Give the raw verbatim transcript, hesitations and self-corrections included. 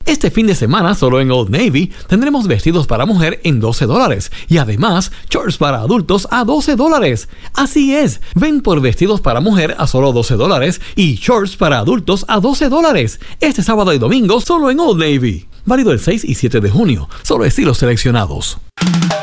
Este fin de semana, solo en Old Navy, tendremos vestidos para mujer en doce dólares y además shorts para adultos a doce dólares. Así es, ven por vestidos para mujer a solo doce dólares y shorts para adultos a doce dólares. Este sábado y domingo solo en Old Navy. Válido el seis y siete de junio, solo estilos seleccionados.